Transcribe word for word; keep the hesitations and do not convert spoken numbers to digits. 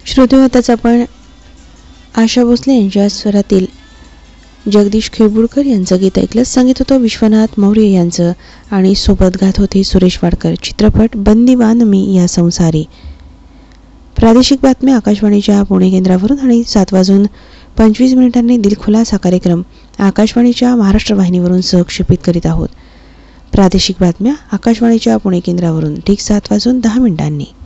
श्रोते, आताच आपण आशा भोसले यांच्या स्वरातील जगदीश खेळबुडकर यांचं गीत ऐकलं. संगीत होतं विश्वनाथ मौर्य यांचं आणि सोबत गात होते सुरेश वाडकर. चित्रपट बंदीवान मी या संसारी. प्रादेशिक बातम्या आकाशवाणीच्या पुणे केंद्रावरून आणि सात वाजून पंचवीस मिनिटांनी दिलखुलास हा कार्यक्रम आकाशवाणीच्या महाराष्ट्र वाहिनीवरून सहक्षेपित करीत आहोत. प्रादेशिक बातम्या आकाशवाणीच्या पुणे केंद्रावरून ठीक सात वाजून दहा मिनिटांनी.